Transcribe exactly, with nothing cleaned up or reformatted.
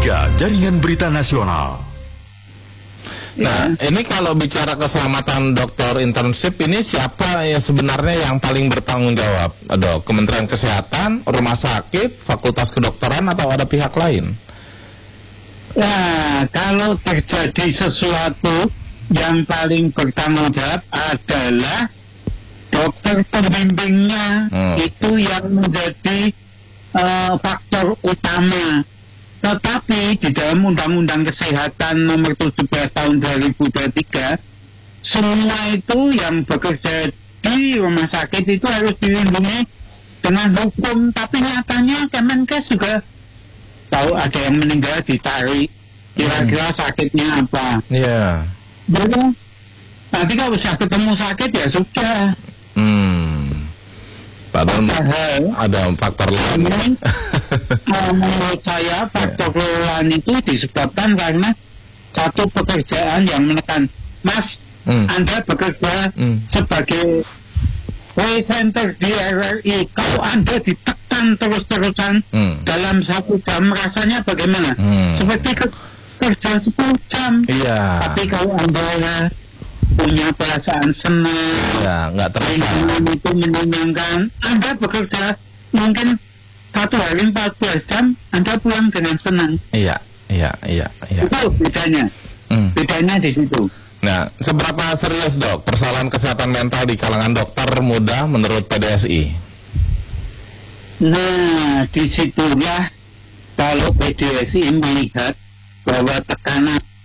tiga Jaringan Berita Nasional. Nah, ini kalau bicara keselamatan dokter internship, ini siapa yang sebenarnya yang paling bertanggung jawab? Dok, Kementerian Kesehatan, rumah sakit, fakultas kedokteran, atau ada pihak lain? Nah, kalau terjadi sesuatu, yang paling bertanggung jawab adalah dokter pembimbingnya. Hmm. Itu yang menjadi uh, faktor utama. Tetapi di dalam Undang-Undang Kesehatan nomor tujuh belas tahun dua ribu dua puluh tiga, semua itu yang bekerja di rumah sakit itu harus dilindungi dengan hukum. Tapi nyatanya Kemenkes juga tahu ada yang meninggal ditarik, kira-kira sakitnya apa. Iya. Yeah. Jadi nanti kalau sudah ketemu sakit ya sudah. Hmm. Padahal ada faktor lain. Menurut saya faktor lain itu disebabkan karena satu pekerjaan yang menekan. Mas, hmm. Anda bekerja hmm. sebagai presenter di R R I. Kalau Anda ditekan terus-terusan hmm. dalam satu jam, rasanya bagaimana? Hmm. Seperti ke- kerja sepuluh jam. Iya. Tapi kalau Anda punya perasaan senang, ya, nggak terasa. Itu menyenangkan. Anda bekerja mungkin satu hari empat belas jam, Anda pulang dengan senang. Iya, iya, iya, iya. Itu bedanya. Hmm. Bedanya di situ. Nah, seberapa serius dok persoalan kesehatan mental di kalangan dokter muda menurut P D S I? Nah, disitulah kalau P D S I melihat bahwa tekanan